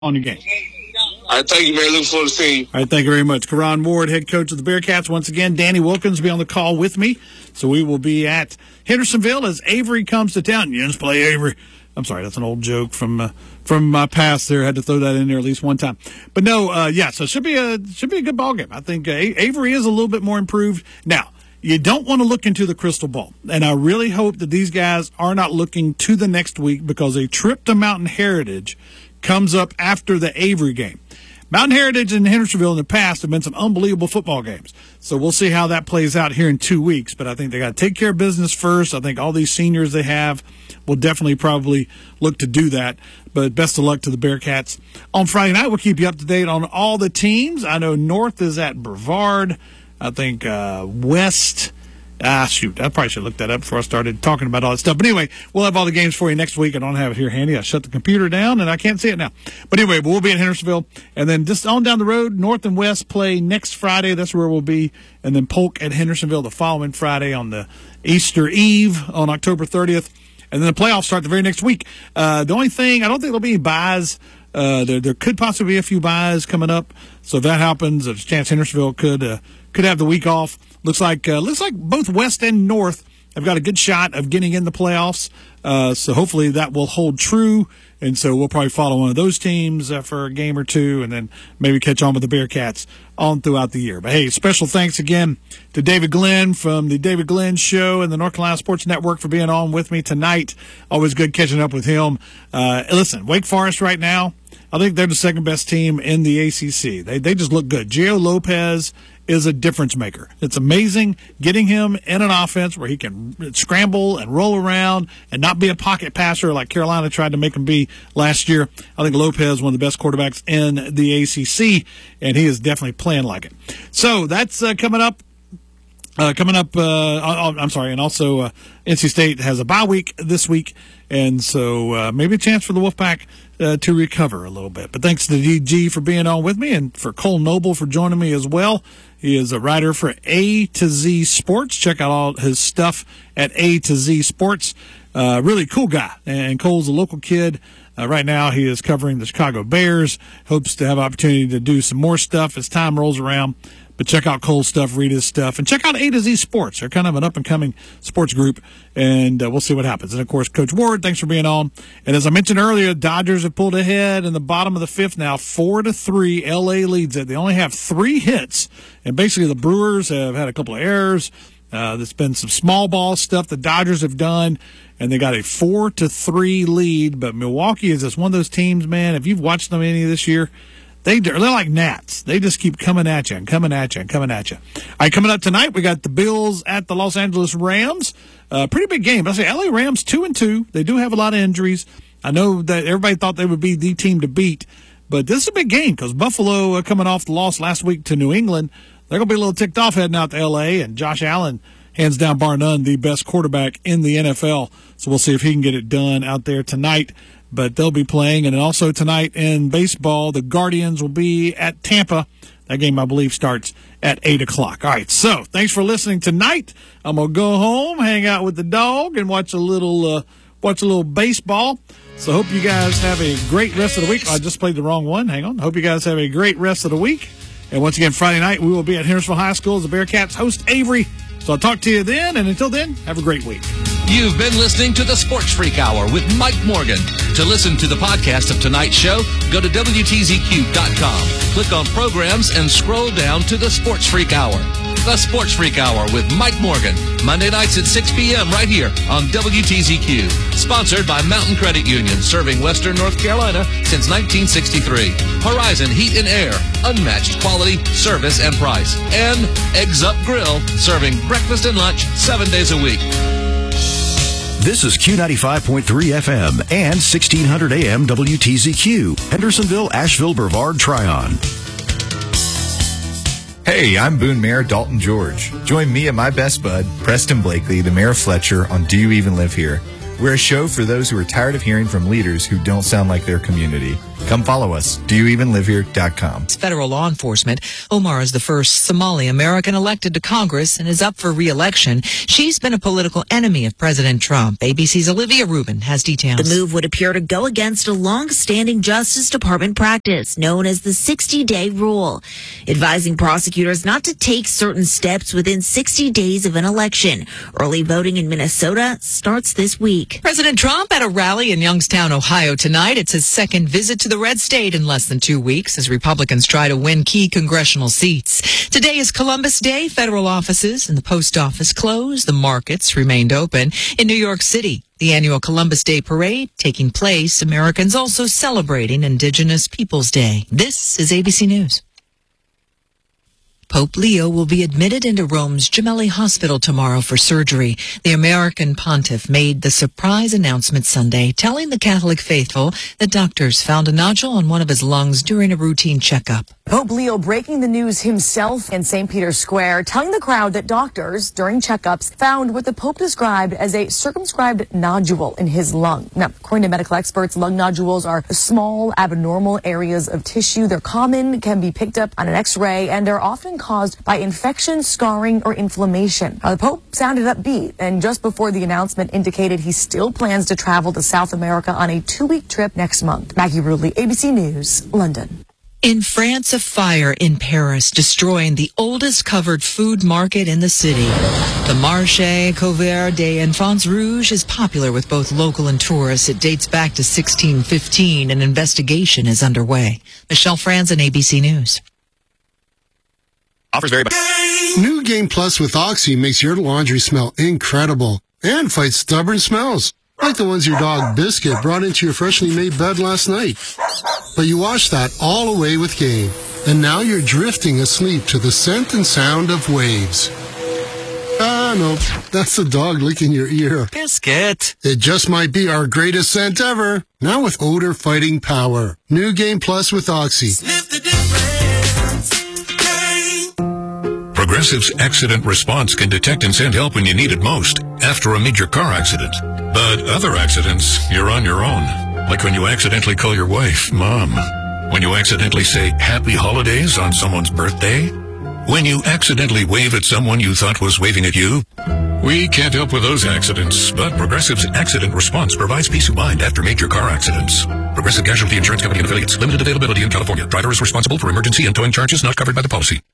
on your game. All right, thank you, man. Look forward to seeing you. All right, thank you very much. Karan Ward, head coach of the Bearcats. Once again, Danny Wilkins will be on the call with me. So we will be at Hendersonville as Avery comes to town. You just play Avery. I'm sorry, that's an old joke from my past there. I had to throw that in there at least one time. But no, so it should be a good ball game. I think Avery is a little bit more improved. Now, you don't want to look into the crystal ball. And I really hope that these guys are not looking to the next week, because a trip to Mountain Heritage comes up after the Avery game. Mountain Heritage and Hendersonville in the past have been some unbelievable football games. So we'll see how that plays out here in 2 weeks. But I think they got to take care of business first. I think all these seniors they have will definitely probably look to do that. But best of luck to the Bearcats. On Friday night, we'll keep you up to date on all the teams. I know North is at Brevard. I think West. I probably should look that up before I started talking about all that stuff. But anyway, we'll have all the games for you next week. I don't have it here handy. I shut the computer down, and I can't see it now. But anyway, we'll be in Hendersonville. And then just on down the road, North and West play next Friday. That's where we'll be. And then Polk at Hendersonville the following Friday on the Easter Eve on October 30th. And then the playoffs start the very next week. The only thing, I don't think there'll be any buys. There could possibly be a few buys coming up. So if that happens, there's a chance Hendersonville could have the week off. Looks like both West and North have got a good shot of getting in the playoffs. So hopefully that will hold true. And so we'll probably follow one of those teams for a game or two, and then maybe catch on with the Bearcats on throughout the year. But hey, special thanks again to David Glenn from the David Glenn Show and the North Carolina Sports Network for being on with me tonight. Always good catching up with him. Listen, Wake Forest right now, I think they're the second best team in the ACC. They just look good. Gio Lopez is a difference maker. It's amazing getting him in an offense where he can scramble and roll around and not be a pocket passer like Carolina tried to make him be last year. I think Lopez is one of the best quarterbacks in the ACC, and he is definitely playing like it. So that's coming up. I'm sorry, and also NC State has a bye week this week, and so maybe a chance for the Wolfpack to recover a little bit. But thanks to DG for being on with me, and for Cole Noble for joining me as well. He is a writer for A to Z Sports. Check out all his stuff at A to Z Sports. Really cool guy, and Cole's a local kid. Right now he is covering the Chicago Bears. Hopes to have an opportunity to do some more stuff as time rolls around. But check out Cole's stuff, read his stuff, and check out A to Z Sports. They're kind of an up-and-coming sports group, and we'll see what happens. And, of course, Coach Ward, thanks for being on. And as I mentioned earlier, Dodgers have pulled ahead in the bottom of the fifth now, 4-3. L.A. leads it. They only have 3 hits, and basically the Brewers have had a couple of errors. There's been some small ball stuff the Dodgers have done, and they got a 4-3 lead. But Milwaukee is just one of those teams, man, if you've watched them any this year, they're like gnats. They just keep coming at you and coming at you and coming at you. All right, coming up tonight, we got the Bills at the Los Angeles Rams. Pretty big game. I say LA Rams 2-2. They do have a lot of injuries. I know that everybody thought they would be the team to beat, but this is a big game because Buffalo coming off the loss last week to New England. They're going to be a little ticked off heading out to L.A., and Josh Allen, hands down, bar none, the best quarterback in the NFL. So we'll see if he can get it done out there tonight. But they'll be playing. And then also tonight in baseball, the Guardians will be at Tampa. That game, I believe, starts at 8 o'clock. All right, so thanks for listening tonight. I'm going to go home, hang out with the dog, and watch a little baseball. So hope you guys have a great rest of the week. I just played the wrong one. Hang on. Hope you guys have a great rest of the week. And once again, Friday night, we will be at Hendersonville High School as the Bearcats host Avery. So I'll talk to you then, and until then, have a great week. You've been listening to the Sports Freak Hour with Mike Morgan. To listen to the podcast of tonight's show, go to WTZQ.com. Click on Programs and scroll down to the Sports Freak Hour. The Sports Freak Hour with Mike Morgan. Monday nights at 6 p.m. right here on WTZQ. Sponsored by Mountain Credit Union, serving Western North Carolina since 1963. Horizon Heat and Air, unmatched quality, service, and price. And Eggs Up Grill, serving breakfast and lunch 7 days a week. This is Q95.3 FM and 1600 AM WTZQ, Hendersonville, Asheville, Brevard, Tryon. Hey, I'm Boone Mayor Dalton George. Join me and my best bud, Preston Blakely, the Mayor of Fletcher, on Do You Even Live Here? We're a show for those who are tired of hearing from leaders who don't sound like their community. Come follow us. DoYouEvenLiveHere.com. Federal law enforcement. Omar is the first Somali American elected to Congress and is up for re-election. She's been a political enemy of President Trump. ABC's Olivia Rubin has details. The move would appear to go against a long-standing Justice Department practice known as the 60-day rule, advising prosecutors not to take certain steps within 60 days of an election. Early voting in Minnesota starts this week. President Trump at a rally in Youngstown, Ohio tonight. It's his second visit to the red state in less than 2 weeks as Republicans try to win key congressional seats. Today is Columbus Day. Federal offices and the post office closed. The markets remained open. In New York City, the annual Columbus Day Parade taking place. Americans also celebrating Indigenous Peoples Day. This is ABC News. Pope Leo will be admitted into Rome's Gemelli Hospital tomorrow for surgery. The American pontiff made the surprise announcement Sunday, telling the Catholic faithful that doctors found a nodule on one of his lungs during a routine checkup. Pope Leo breaking the news himself in St. Peter's Square, telling the crowd that doctors, during checkups, found what the Pope described as a circumscribed nodule in his lung. Now, according to medical experts, lung nodules are small, abnormal areas of tissue. They're common, can be picked up on an X-ray, and they're often caused by infection, scarring, or inflammation. The Pope sounded upbeat, and just before the announcement indicated he still plans to travel to South America on a 2-week trip next month. Maggie Rudley, ABC News, London. In France, a fire in Paris destroying the oldest covered food market in the city. The Marché Couvert des Enfants Rouges is popular with both local and tourists. It dates back to 1615. An investigation is underway. Michelle Franzen, ABC News. Offers very New Game Plus with Oxy makes your laundry smell incredible and fights stubborn smells, like the ones your dog Biscuit brought into your freshly made bed last night. But you washed that all away with Game, and now you're drifting asleep to the scent and sound of waves. Ah, no, that's the dog licking your ear. Biscuit. It just might be our greatest scent ever, now with odor-fighting power. New Game Plus with Oxy. Sniff the difference. Progressive's accident response can detect and send help when you need it most, after a major car accident. But other accidents, you're on your own. Like when you accidentally call your wife Mom. When you accidentally say Happy Holidays on someone's birthday. When you accidentally wave at someone you thought was waving at you. We can't help with those accidents, but Progressive's accident response provides peace of mind after major car accidents. Progressive Casualty Insurance Company and Affiliates. Limited availability in California. Driver is responsible for emergency and towing charges not covered by the policy.